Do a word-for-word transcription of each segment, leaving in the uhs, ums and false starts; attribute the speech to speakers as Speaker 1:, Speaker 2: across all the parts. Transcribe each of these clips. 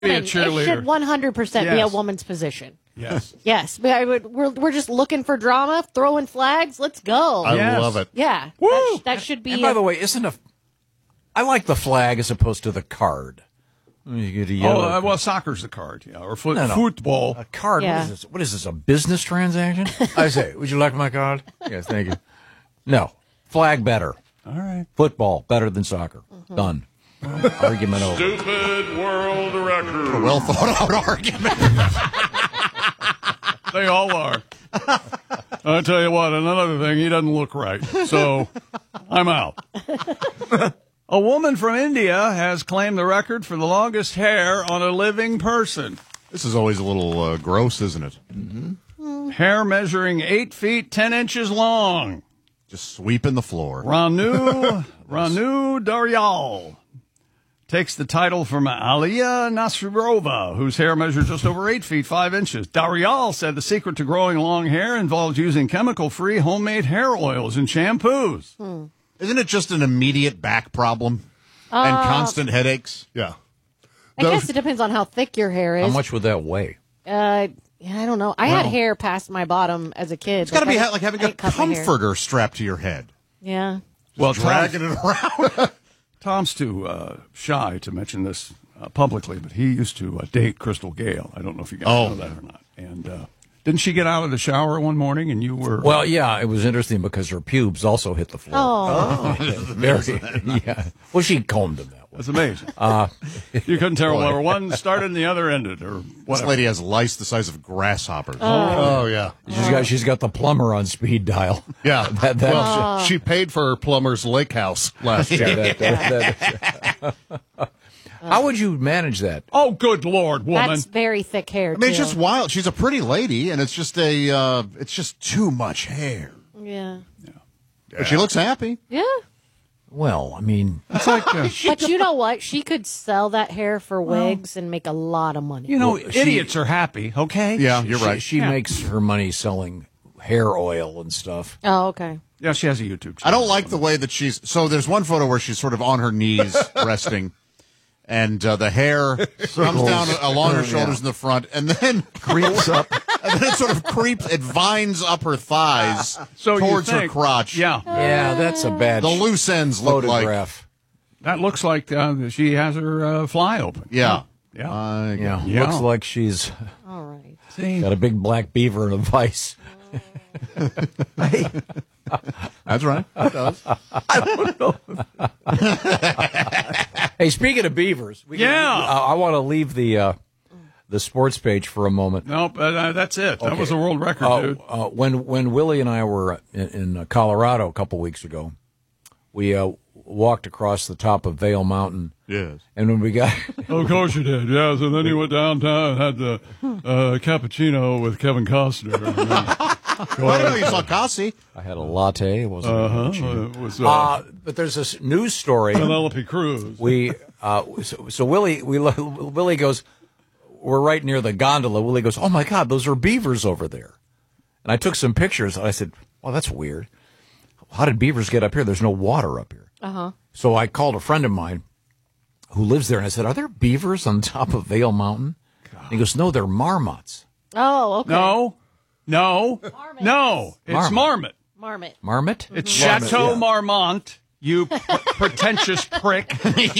Speaker 1: be a
Speaker 2: It
Speaker 1: cheerleader.
Speaker 2: should one hundred percent be a
Speaker 1: Yes.
Speaker 2: woman's position.
Speaker 1: Yes.
Speaker 2: Yes. We- I would- We're, we're just looking for drama, throwing flags. Let's go.
Speaker 3: I
Speaker 1: Yes.
Speaker 3: love it.
Speaker 2: yeah.
Speaker 1: Woo!
Speaker 2: That, sh- that should be.
Speaker 4: And by
Speaker 2: a-
Speaker 4: the way, isn't a I like the flag as opposed to the card. You get a
Speaker 1: Oh,
Speaker 4: yellow
Speaker 1: uh, well, soccer's the card, yeah, or foot,
Speaker 4: No, no.
Speaker 1: football.
Speaker 4: a card.
Speaker 2: Yeah.
Speaker 4: What is this? What is this? A business transaction? I say, would you like my card? Yes, thank you. No, flag better.
Speaker 1: All right.
Speaker 4: Football better than soccer. Done. Argument over.
Speaker 5: Stupid world record.
Speaker 3: A well thought out argument.
Speaker 1: They all are. I tell you what, and another thing, he doesn't look right. So I'm out. A woman from India has claimed the record for the longest hair on a living person.
Speaker 3: This is always a little uh, gross, isn't it?
Speaker 1: Hair measuring eight feet, ten inches long.
Speaker 3: Just sweeping the floor.
Speaker 1: Ranu, Ranu Daryal takes the title from Aliyah Nasrova, whose hair measures just over eight feet, five inches. Daryal said the secret to growing long hair involves using chemical-free homemade hair oils and shampoos.
Speaker 2: Hmm.
Speaker 3: Isn't it just an immediate back problem and constant headaches?
Speaker 6: Yeah.
Speaker 2: I guess it depends on how thick your hair is.
Speaker 4: How much would that weigh?
Speaker 2: Uh, yeah, I don't know. I had hair past my bottom as a kid.
Speaker 3: It's got to be
Speaker 2: I-
Speaker 3: ha- like having
Speaker 2: I
Speaker 3: a
Speaker 2: didn't cut my hair.
Speaker 3: comforter strapped to your head.
Speaker 2: Yeah.
Speaker 1: Well,
Speaker 3: Dragging
Speaker 1: Tom,
Speaker 3: it around.
Speaker 1: Tom's too uh, shy to mention this uh, publicly, but he used to uh, date Crystal Gale. I don't know if you guys
Speaker 3: Oh.
Speaker 1: know that or not. And uh, didn't she get out of the shower one morning and you were...
Speaker 4: Well, yeah, it was interesting because her pubes also hit the floor.
Speaker 2: Oh.
Speaker 4: Very, yeah. Well, she combed them that way.
Speaker 1: That's amazing.
Speaker 4: Uh,
Speaker 1: You couldn't tell where one started and the other ended, or
Speaker 3: This
Speaker 1: whatever.
Speaker 3: lady has lice the size of grasshoppers.
Speaker 6: Oh, yeah.
Speaker 4: she's got she's got the plumber on speed dial.
Speaker 6: Yeah.
Speaker 4: That- that-
Speaker 6: well, she, she paid for her plumber's lake house last year.
Speaker 4: Yeah, that- that- that- How would you manage that?
Speaker 1: Oh, good Lord, woman.
Speaker 2: That's very thick hair,
Speaker 3: I mean, it's
Speaker 2: too.
Speaker 3: just wild. She's a pretty lady, and it's just a, uh, it's just too much hair.
Speaker 2: Yeah.
Speaker 3: But she looks happy.
Speaker 2: Yeah.
Speaker 4: Well, I mean,
Speaker 1: It's like, uh,
Speaker 2: But you know what? She could sell that hair for wigs and make a lot of money.
Speaker 1: you know,
Speaker 4: Well, she-
Speaker 1: idiots are happy, okay?
Speaker 3: Yeah, you're
Speaker 4: she,
Speaker 3: right.
Speaker 4: She makes her money selling hair oil and stuff.
Speaker 2: Oh, okay.
Speaker 1: Yeah, she has a YouTube channel.
Speaker 3: I don't like the way that she's. So there's one photo where she's sort of on her knees resting, and uh, the hair comes down along her shoulders in the front, and then
Speaker 4: Creeps up.
Speaker 3: and then it sort of creeps. It vines up her thighs
Speaker 1: So you
Speaker 3: towards her
Speaker 1: think-
Speaker 3: crotch.
Speaker 1: Yeah,
Speaker 4: Yeah, that's a bad
Speaker 3: The loose ends look like.
Speaker 4: photograph.
Speaker 1: that looks like uh, she has her uh, fly open.
Speaker 3: Yeah.
Speaker 1: Yeah.
Speaker 3: Uh,
Speaker 4: Yeah,
Speaker 1: Yeah.
Speaker 4: looks like she's
Speaker 2: All right.
Speaker 1: See?
Speaker 4: got a big black beaver in a vice.
Speaker 3: That's right. It does.
Speaker 4: Hey, speaking of beavers, we
Speaker 1: Yeah.
Speaker 4: I, I want to leave the uh, the sports page for a moment.
Speaker 1: Nope, uh, uh, that's it. That
Speaker 4: Okay.
Speaker 1: was a world record,
Speaker 4: Uh,
Speaker 1: dude.
Speaker 4: uh, when when Willie and I were in, in uh, Colorado a couple weeks ago, we uh, walked across the top of Vail Mountain.
Speaker 3: Yes.
Speaker 4: And when we got,
Speaker 1: Of course you did, yeah. So then he went downtown and had the uh, cappuccino with Kevin Costner.
Speaker 3: Oh, I know you saw Cassie.
Speaker 4: I had a latte. It wasn't.
Speaker 1: Uh-huh. It was uh,
Speaker 4: Uh, but there's this news story.
Speaker 1: Penelope Cruz.
Speaker 4: We uh, so, so Willie we Willie goes, we're right near the gondola. Willie goes, oh my God, those are beavers over there. And I took some pictures. And I said, well, that's weird. How did beavers get up here? There's no water up here.
Speaker 2: Uh-huh.
Speaker 4: So I called a friend of mine who lives there, and I said, are there beavers on top of Vail Mountain? And he goes, no, they're marmots.
Speaker 2: Oh, okay.
Speaker 1: No, no,
Speaker 2: Marmot.
Speaker 1: no. It's
Speaker 4: Marmot.
Speaker 1: Marmot.
Speaker 2: Marmot.
Speaker 4: Marmot?
Speaker 1: It's
Speaker 4: Marmot,
Speaker 1: Chateau
Speaker 4: yeah.
Speaker 1: Marmont, you p- pretentious prick.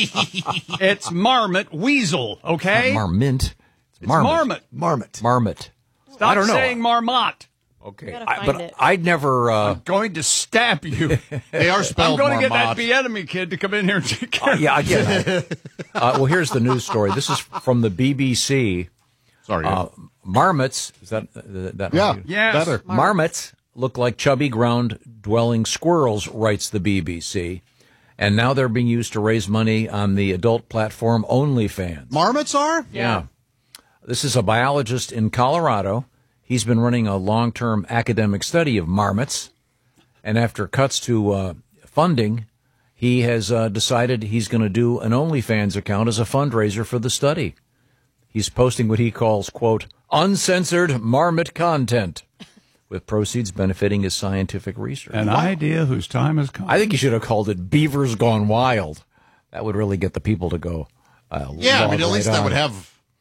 Speaker 1: It's Marmot Weasel, okay?
Speaker 4: Marmint. It's
Speaker 1: Marmot.
Speaker 4: Marmot. Marmot.
Speaker 1: Stop
Speaker 4: I don't know.
Speaker 1: saying Marmot.
Speaker 4: Okay.
Speaker 2: Gotta
Speaker 4: I,
Speaker 2: find
Speaker 4: but
Speaker 2: it.
Speaker 4: I'd never. Uh,
Speaker 1: Going to stab you.
Speaker 3: They are
Speaker 1: I'm
Speaker 3: spelled
Speaker 1: going to get that
Speaker 3: Marmot.
Speaker 1: Bienemy kid to come in here and take care
Speaker 4: uh,
Speaker 1: of
Speaker 4: yeah, again. I- uh, well, here's the news story. This is from the B B C.
Speaker 3: Sorry.
Speaker 4: Uh, marmots. Is that uh, that?
Speaker 6: Yeah.
Speaker 1: Yes.
Speaker 6: Better.
Speaker 4: Marmots look like chubby ground-dwelling squirrels, writes the B B C. And now they're being used to raise money on the adult platform OnlyFans.
Speaker 3: Marmots are?
Speaker 4: Yeah. This is a biologist in Colorado. He's been running a long-term academic study of marmots. And after cuts to uh, funding, he has uh, decided he's going to do an OnlyFans account as a fundraiser for the study. He's posting what he calls, quote, uncensored marmot content, with proceeds benefiting his scientific research.
Speaker 1: An idea whose time has come.
Speaker 4: I think you should have called it Beavers Gone Wild. That would really get the people to go. Uh,
Speaker 3: Yeah, I
Speaker 4: log
Speaker 3: mean, at
Speaker 4: right
Speaker 3: least that
Speaker 4: on.
Speaker 3: would have